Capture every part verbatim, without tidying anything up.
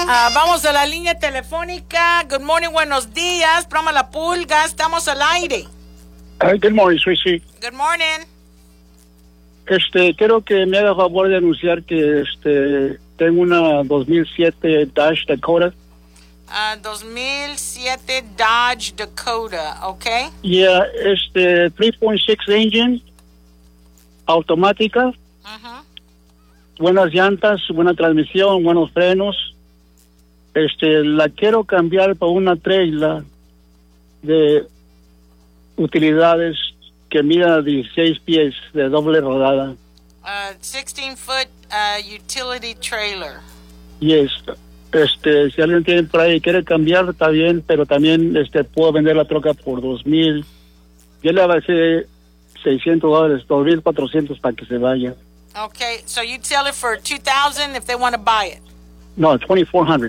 Uh, vamos a la línea telefónica. Good morning, buenos días. Programa La Pulga, estamos al aire. Uh, good morning, Sweetie. Good morning. Este, quiero que me haga favor de anunciar que este tengo una dos mil siete Dodge Dakota. Uh, dos mil siete Dodge Dakota, okay? Yeah, este three point six engine, automática, Uh-huh. buenas llantas, buena transmisión, buenos frenos. Este, la quiero cambiar por una trailer de utilidades que mida dieciséis pies de doble rodada. Uh, sixteen foot uh, utility trailer. Yes. Este, si alguien tiene por ahí y quiere cambiar, está bien, pero también este puedo vender la troca por dos mil. Yo le bajé seiscientos dólares, dos mil cuatrocientos para que se vaya. Okay, so you'd sell it for two thousand if they want to buy it. No, twenty-four hundred.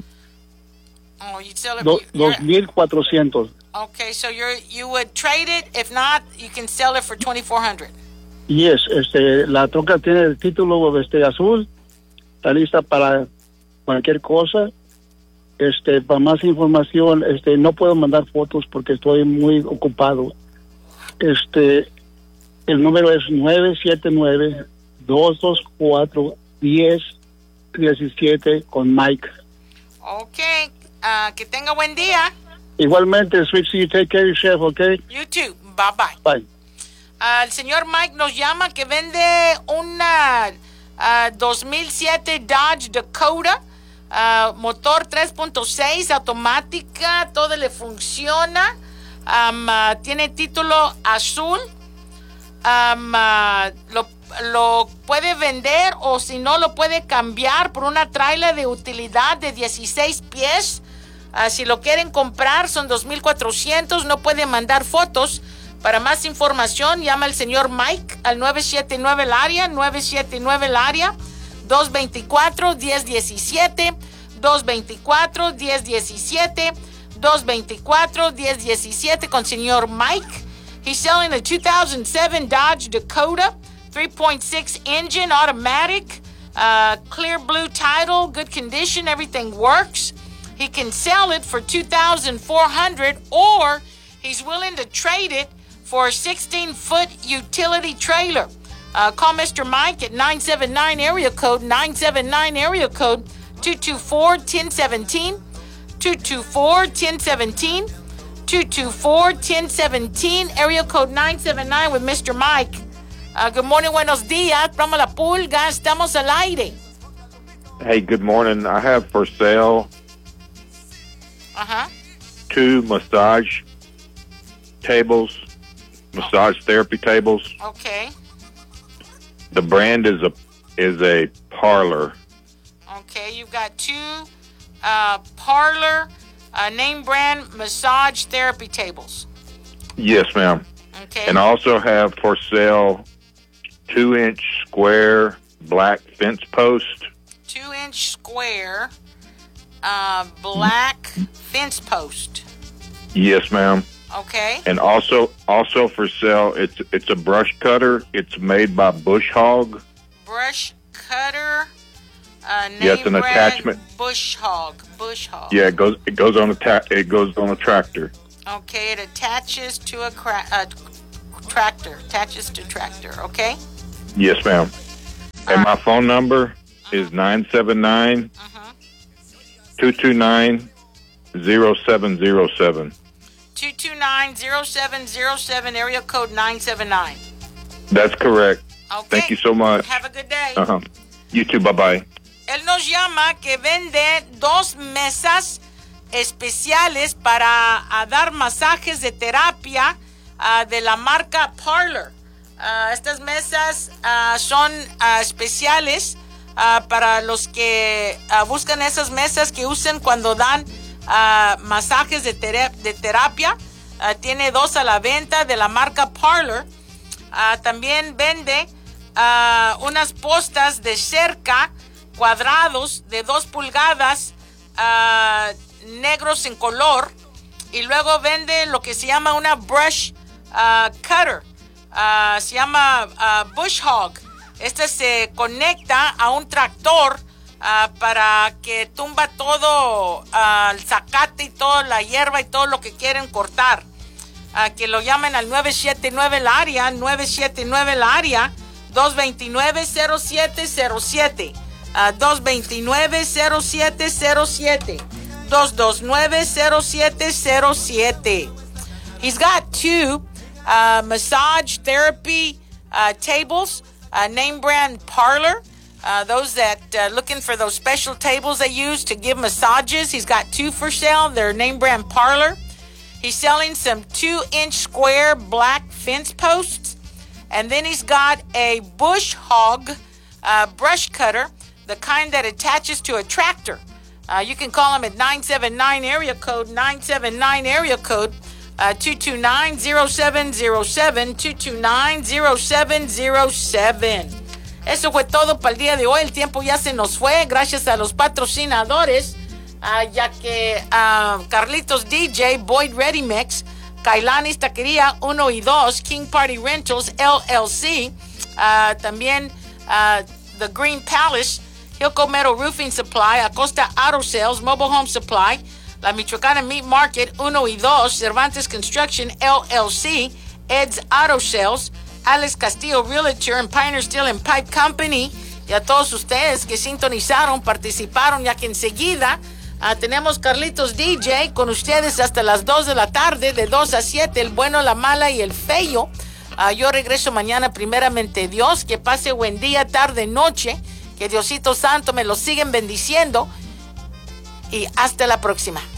Oh, you'd sell it. Do, you're- dos mil cuatrocientos. Okay, so you're you would trade it. If not, you can sell it for twenty-four hundred. Yes, este, la troca tiene el título este azul, está lista para cualquier cosa. Este, para más información, este, no puedo mandar fotos porque estoy muy ocupado. Este, el número es nueve siete nueve, dos dos cuatro, uno cero uno siete con Mike. Okay, uh, que tenga buen día. Igualmente, Sweet, you take care of yourself, okay? You too. Bye bye. Bye. Uh, el señor Mike nos llama que vende una uh, dos mil siete Dodge Dakota, uh, motor tres punto seis, automática, todo le funciona, um, uh, tiene título azul, um, uh, lo, lo puede vender o si no lo puede cambiar por una trailer de utilidad de dieciséis pies. Uh, si lo quieren comprar son dos mil cuatrocientos, no puede mandar fotos. Para más información, llama al señor Mike al nueve siete nueve el área, nueve siete nueve el área, dos dos cuatro, uno cero uno siete, dos dos cuatro, uno cero uno siete, dos dos cuatro, uno cero uno siete con señor Mike. He's selling a two thousand seven Dodge Dakota, three point six engine, automatic, uh, clear blue title, good condition, everything works. He can sell it for two thousand four hundred dollars or he's willing to trade it for a sixteen foot utility trailer. Uh, call Mister Mike at nine seven nine area code, nine seven nine area code, two two four, one zero one seven, two two four, one zero one seven, two two four, one zero one seven, area code nine seven nine with Mister Mike. Uh, good morning, buenos días, programa La Pulga, estamos al aire. Hey, good morning. I have for sale Uh-huh. two massage tables, massage therapy tables. Okay. The brand is a is a Parlor. Okay, you've got two uh, Parlor uh, name brand massage therapy tables. Yes, ma'am. Okay. And I also have for sale two inch square black fence post. Two inch square uh, black fence post. Yes, ma'am. Okay. And also also for sale, it's it's a brush cutter. It's made by Bush Hog. Brush cutter. Uh, name Yes, an brand attachment. Bush Hog. Bush Hog. Yeah, it goes it goes on a ta- it goes on a tractor. Okay, it attaches to a cra- uh, tractor. Attaches to tractor. Okay. Yes, ma'am. And my phone number is nine seven nine, two two nine, zero seven zero seven. two two nine, zero seven zero seven, area code nine seven nine. That's correct. Okay. Thank you so much. Have a good day. Uh-huh. You too. Bye-bye. Él nos llama que vende dos mesas especiales para uh, dar masajes de terapia uh, de la marca Parlor. Uh, estas mesas uh, son uh, especiales uh, para los que uh, buscan esas mesas que usen cuando dan uh, masajes de, ter- de terapia. Uh, tiene dos a la venta de la marca Parlor. Uh, también vende uh, unas postas de cerca cuadrados de dos pulgadas uh, negros en color, y luego vende lo que se llama una brush uh, cutter, uh, se llama uh, Bush Hog. Este se conecta a un tractor uh, para que tumba todo uh, el zacate y toda la hierba y todo lo que quieren cortar. Uh, que lo llamen al nueve siete nueve el área, nueve siete nueve el área, dos dos nueve, cero siete cero siete. Uh, dos dos nueve, cero siete cero siete. dos dos nueve, cero siete cero siete. He's got two uh, massage therapy uh, tables, uh, name brand Parlor. Uh, those that uh, looking for those special tables they use to give massages. He's got two for sale. They're name brand Parlor. He's selling some two-inch square black fence posts. And then he's got a bush hog uh, brush cutter, the kind that attaches to a tractor. Uh, you can call him at nine seven nine area code, nine seven nine area code, uh, two two nine, zero seven zero seven, two two nine, zero seven zero seven. Eso fue todo para el día de hoy. El tiempo ya se nos fue gracias a los patrocinadores, uh, ya que uh, Carlitos D J, Boyd Ready Mix, Kailani's Taquería uno y dos, King Party Rentals, L L C, uh, también uh, The Green Palace, Hilco Metal Roofing Supply, Acosta Auto Sales, Mobile Home Supply, La Michoacana Meat Market uno y dos, Cervantes Construction, L L C, Ed's Auto Sales, Alex Castillo Realtor and Pioneer Steel and Pipe Company, y a todos ustedes que sintonizaron, participaron, ya que enseguida uh, tenemos Carlitos D J con ustedes hasta las dos de la tarde, de dos a siete, el bueno, la mala y el feo. Uh, yo regreso mañana, primeramente Dios. Que pase buen día, tarde, noche. Que Diosito Santo me lo siguen bendiciendo. Y hasta la próxima.